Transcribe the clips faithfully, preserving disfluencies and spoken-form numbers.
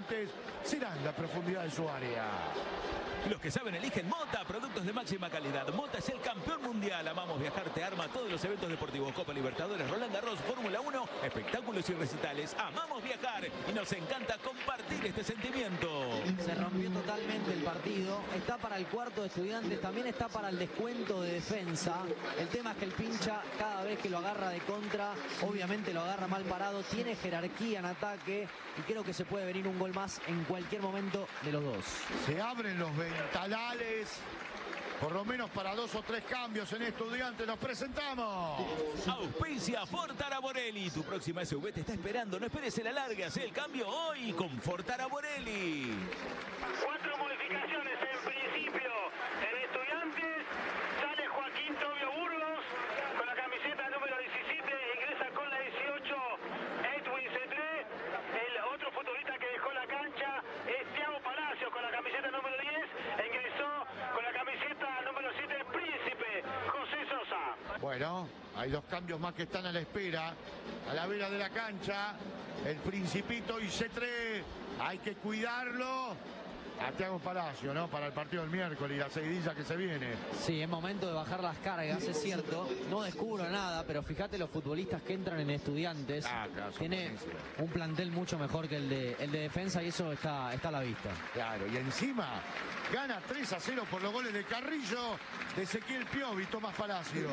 Estudiantes será en la profundidad de su área. Los que saben eligen Mota, productos de máxima calidad. Mota es el campeón mundial. Amamos viajar, te arma todos los eventos deportivos. Copa Libertadores, Roland Garros, Fórmula uno, espectáculos y recitales. Amamos viajar y nos encanta compartir este sentimiento. Se rompió totalmente el partido. Está para el cuarto de Estudiantes, también está para el descuento de Defensa. El tema es que el pincha, cada vez que lo agarra de contra, obviamente lo agarra mal parado. Tiene jerarquía en ataque y creo que se puede venir un gol más en cualquier momento de los dos. Se abren los ventanales, por lo menos para dos o tres cambios en Estudiantes. Nos presentamos. Auspicia Fortara Borelli. Tu próxima S U V te está esperando. No esperes el alargue. Haz el cambio hoy con Fortara Borelli. Cuatro modificaciones en principio en Estudiantes. Sale Joaquín Tobio Burgos con la camiseta número diecisiete. Ingresa con la dieciocho Edwin Cetré. El otro futbolista que dejó la cancha es Thiago Palacios con la camiseta número diez. Ingresó con la camiseta número siete Príncipe José Sosa. Bueno, hay dos cambios más que están a la espera. A la vera de la cancha, el Principito y Cetré. Hay que cuidarlo. A Thiago Palacio, ¿no? Para el partido del miércoles y la seguidilla que se viene. Sí, es momento de bajar las cargas, es cierto. No descubro nada, pero fíjate los futbolistas que entran en Estudiantes. Ah, claro, Tiene buenísimos. un plantel mucho mejor que el de, el de Defensa y eso está, está a la vista. Claro, y encima gana tres a cero por los goles de Carrillo, de Ezequiel Piovi y Tomás Palacio.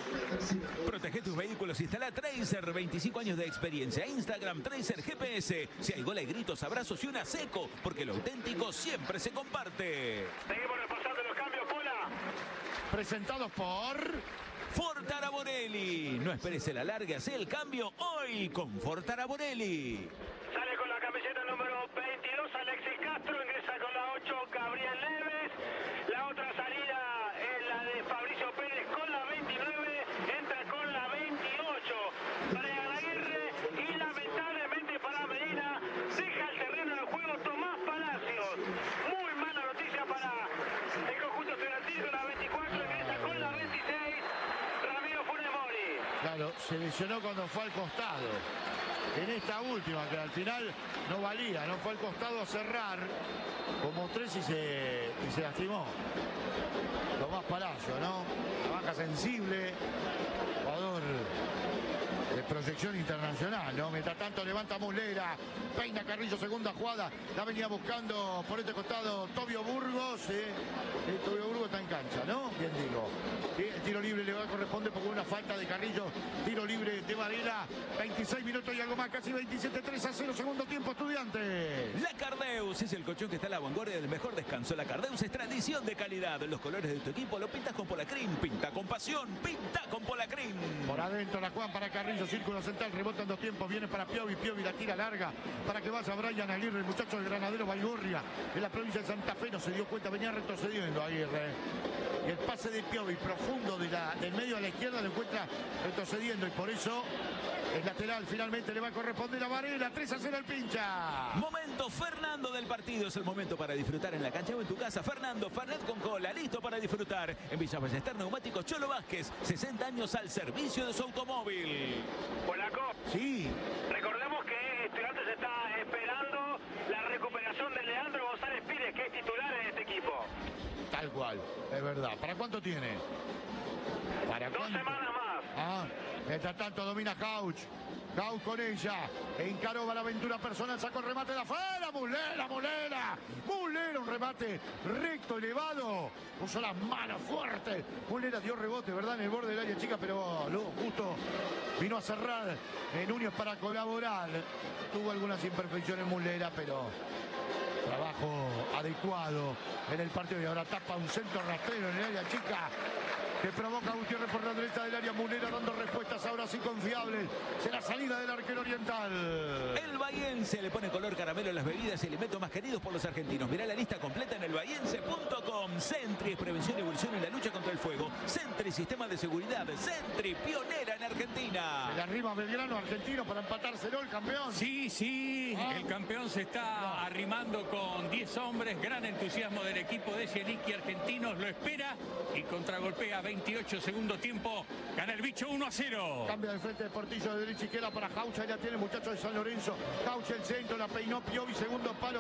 Protege tus vehículos. Instala Tracer. veinticinco años de experiencia. Instagram Tracer G P S. Si hay gol, hay gritos, abrazos y una seco. Porque lo auténtico siempre se comparte. Seguimos repasando los cambios, Pola. Presentados por... Fortara Borelli. No esperes el alargue. Haz el cambio hoy con Fortara Borelli. Sale con la camiseta número veintidós Alexis Castro, ingresa con la ocho Gabriel Neves. La otra salida es la de Fabricio Pérez con la veintinueve, entra con la veintiocho Brian Aguirre y lamentablemente para Medina deja el terreno de juego Tomás Palacios. Muy mala noticia para el conjunto estudiantil con la veinticuatro, ingresa con la veintiséis Ramiro Funes Mori. Claro, se lesionó cuando fue al costado. En esta última, que al final no valía, no fue al costado a cerrar como tres y se, y se lastimó. Tomás Palacio, ¿no? La baja sensible, jugador de proyección internacional, ¿no? Mientras tanto levanta Muslera, peina Carrillo, segunda jugada, la venía buscando por este costado Tobio Burgos, ¿eh? Eh, Tobio Burgos está en cancha, ¿no? Bien digo. Sí, el tiro libre le va a corresponder porque una falta de Carrillo, tiro libre de Varela, veintiséis minutos y algo más, casi veintisiete, tres a cero, segundo tiempo, Estudiantes. La Cardeus es el colchón que está a la vanguardia del mejor descanso. La Cardeus es tradición de calidad. Los colores de tu equipo lo pintas con Polacrim. Pinta con pasión. Pinta con Polacrim. Por adentro la juegan para Carrillo, círculo central, rebota en dos tiempos, viene para Piovi, Piovi la tira larga para que vaya Brian Aguirre, el muchacho del Granadero Baigorria, en la provincia de Santa Fe, no se dio cuenta, venía retrocediendo Aguirre. Y el pase de Piovi profundo de la, del medio a la izquierda lo encuentra retrocediendo y por eso el lateral finalmente le va a corresponder a Varela. tres a cero el pincha. Momento Fernando del partido. Es el momento para disfrutar en la cancha o en tu casa. Fernando, Fernet con cola, listo para disfrutar. En Villa Ballester, Neumáticos Cholo Vázquez. sesenta años al servicio de su automóvil. Polaco. Sí. Recordemos que Estudiantes está esperando la recuperación de Leandro González Pires, que es titular en este equipo. Tal cual, es verdad. ¿Para cuánto tiene? ¿Para Dos cuánto? semanas más. Ah, mientras tanto domina Jauch. Jauch con ella. Encaró la aventura personal. Sacó el remate de afuera. Muslera, Muslera. Muslera, un remate recto, elevado. Puso las manos fuertes. Muslera dio rebote, ¿verdad? En el borde del área chica, pero luego justo vino a cerrar en Núñez para colaborar. Tuvo algunas imperfecciones Muslera, pero trabajo adecuado en el partido y ahora tapa un centro rastrero en el área chica que provoca a Gutiérrez por la derecha del área. Muslera dando respuestas ahora sí confiables. Será salida del arquero oriental. El Bahiense le pone color caramelo a las bebidas y alimentos más queridos por los argentinos. Mirá la lista completa en el bahiense punto com. Sentry es prevención y evolución en la lucha contra el fuego. Sentry, sistema de seguridad. Sentry, pionera en Argentina. Se le arriba Belgrano argentino para empatárselo el campeón. Sí, sí, Ah. el campeón se está arrimando con diez hombres, gran entusiasmo del equipo de Zielinski argentinos, lo espera y contragolpea. Veintiocho segundo tiempo, gana el bicho uno a cero. Cambia de frente de Portillo de derecha izquierda para Jaucha, ya tiene el muchacho de San Lorenzo. Jaucha el centro, la peinó Piovi, segundo palo.